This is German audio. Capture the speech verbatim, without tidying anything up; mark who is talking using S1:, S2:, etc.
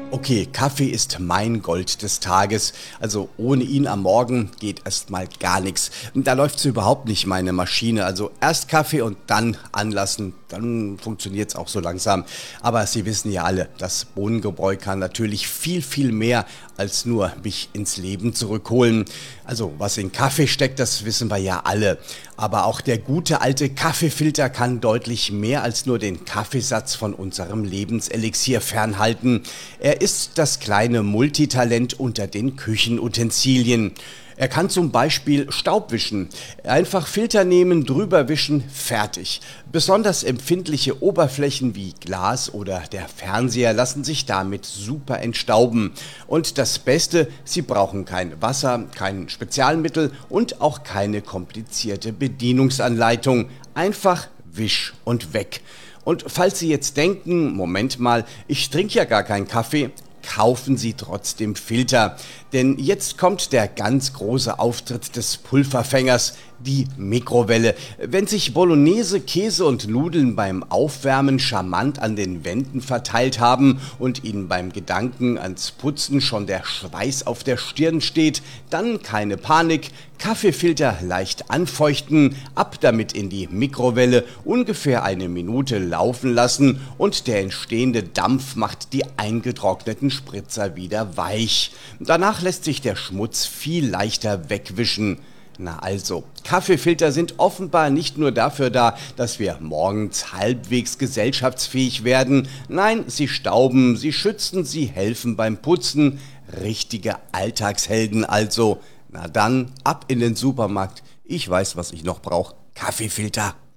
S1: Okay, Kaffee ist mein Gold des Tages. Also ohne ihn am Morgen geht erstmal gar nichts. Da läuft so überhaupt nicht meine Maschine. Also erst Kaffee und dann anlassen, dann funktioniert's auch so langsam. Aber Sie wissen ja alle, das Bohnengebräu kann natürlich viel, viel mehr als nur mich ins Leben zurückholen. Also was in Kaffee steckt, das wissen wir ja alle. Aber auch der gute alte Kaffeefilter kann deutlich mehr als nur den Kaffeesatz von unserem Lebenselixier fernhalten. Er ist das kleine Multitalent unter den Küchenutensilien. Er kann zum Beispiel Staub wischen. Einfach Filter nehmen, drüber wischen, fertig. Besonders empfindliche Oberflächen wie Glas oder der Fernseher lassen sich damit super entstauben. Und das Beste, Sie brauchen kein Wasser, kein Spezialmittel und auch keine komplizierte Bedienungsanleitung. Einfach wisch und weg. Und falls Sie jetzt denken, Moment mal, ich trinke ja gar keinen Kaffee, kaufen Sie trotzdem Filter. Denn jetzt kommt der ganz große Auftritt des Pulverfängers, die Mikrowelle. Wenn sich Bolognese, Käse und Nudeln beim Aufwärmen charmant an den Wänden verteilt haben und Ihnen beim Gedanken ans Putzen schon der Schweiß auf der Stirn steht, dann keine Panik, Kaffeefilter leicht anfeuchten, ab damit in die Mikrowelle, ungefähr eine Minute laufen lassen und der entstehende Dampf macht die eingetrockneten Spritzer wieder weich. Danach lässt sich der Schmutz viel leichter wegwischen. Na also, Kaffeefilter sind offenbar nicht nur dafür da, dass wir morgens halbwegs gesellschaftsfähig werden. Nein, sie stauben, sie schützen, sie helfen beim Putzen. Richtige Alltagshelden also. Na dann, ab in den Supermarkt. Ich weiß, was ich noch brauche. Kaffeefilter.